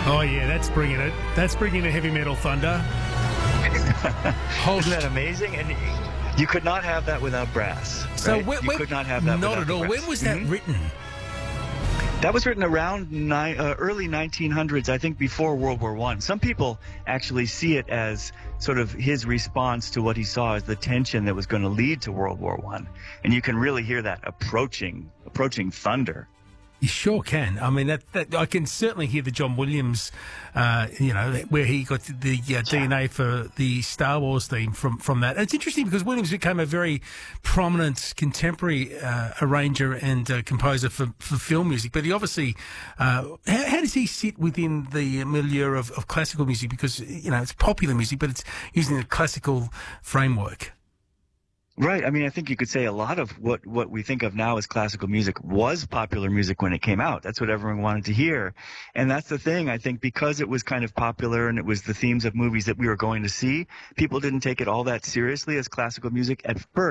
Oh yeah, that's bringing it. That's bringing the heavy metal thunder. Isn't that amazing? And you could not have that without brass. So right? You could not have that not without at the all. brass. When was that written? That was written around early 1900s, I think, before World War I. Some people actually see it as sort of his response to what he saw as the tension that was going to lead to World War I. And you can really hear that approaching thunder. You sure can. I mean, that I can certainly hear the John Williams, where he got the DNA for the Star Wars theme from that. And it's interesting because Williams became a very prominent contemporary arranger and composer for film music. But he obviously, how does he sit within the milieu of classical music? Because, it's popular music, but it's using a classical framework. Right. I mean, I think you could say a lot of what we think of now as classical music was popular music when it came out. That's what everyone wanted to hear. And that's the thing. I think because it was kind of popular and it was the themes of movies that we were going to see, people didn't take it all that seriously as classical music at first.